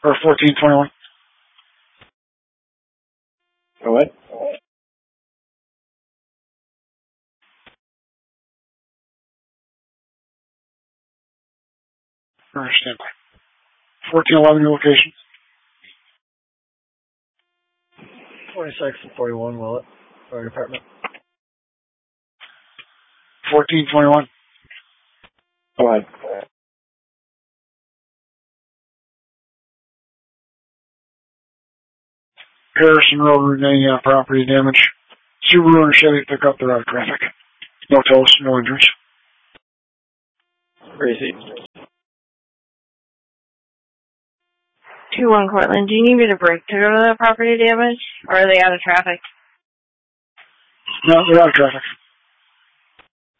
Or 1421. What? Stand by. 1411 your location. 26 and 41 Willett, fire department. 1421. Go ahead. Harrison Road, Route 90, property damage. Subaru and Chevy pickup, they're out of traffic. No tolls, no injuries. Gracie. 2-1 Cortland, do you need me to brake to go to that property damage? Or are they out of traffic? No, they're out of traffic.